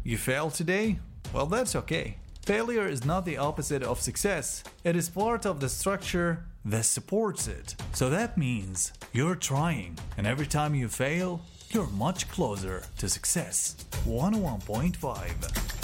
You failed today? Well, that's okay. Failure is not the opposite of success. It is part of the structure that supports it. So that means you're trying, and every time you fail, you're much closer to success. 101.5